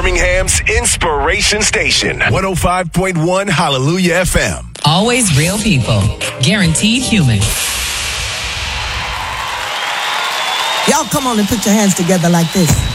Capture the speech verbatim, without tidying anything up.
Birmingham's Inspiration Station. one oh five point one Hallelujah F M. Always real people. Guaranteed human. Y'all come on and put your hands together like this.